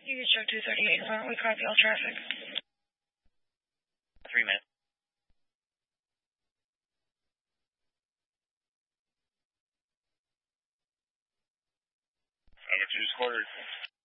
You get truck 238. Why don't we copy all traffic? 3 minutes. Number 2 squared.